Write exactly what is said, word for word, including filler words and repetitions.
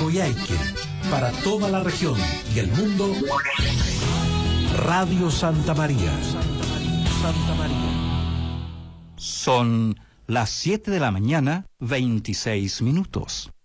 Coyhaique, para toda la región y el mundo, Radio Santa María. Santa María. Son las siete de la mañana, veintiséis minutos.